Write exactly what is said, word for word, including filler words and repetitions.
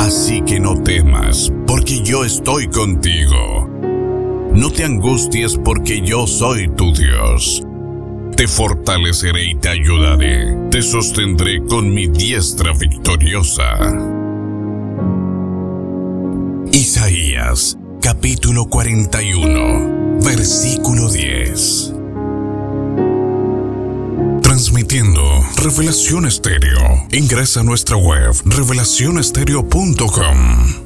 Así que no temas, porque yo estoy contigo. No te angusties, porque yo soy tu Dios. Te fortaleceré y te ayudaré. Te sostendré con mi diestra victoriosa. Isaías, capítulo cuarenta y uno, versículo diez. Transmitiendo Revelación Estéreo. Ingresa a nuestra web revelación estéreo punto com.